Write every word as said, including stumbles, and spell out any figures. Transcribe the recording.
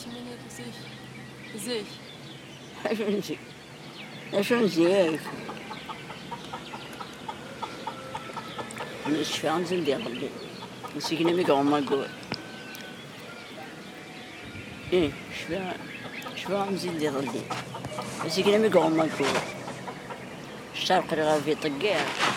منك زيك زيك عشان زي عشان زيك مش فاهم زين دي غلبي مسكينة ميقوم ما قول إيه شفا شفا زين دي غلبي مسكينة ميقوم ما قول الشرق رغا في طقير